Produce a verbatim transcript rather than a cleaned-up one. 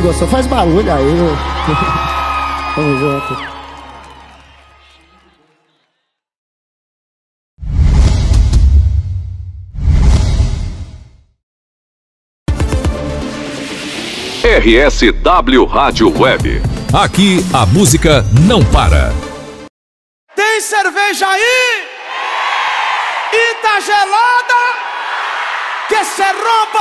gostou, faz barulho aí. Tamo junto. R S W Rádio Web. Aqui a música não para. Tem cerveja aí? E tá gelada? Que se rompa